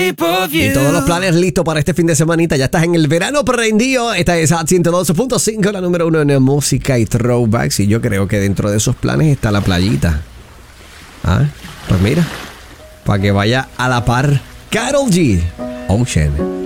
shape of you. Y todos los planes listos para este fin de semanita. Ya estás en el verano prendido. Esta es Hot 112.5, la número 1 en música y throwbacks. Y yo creo que dentro de esos planes está la playita. Pues mira, para que vaya a la par Karol G, Ocean.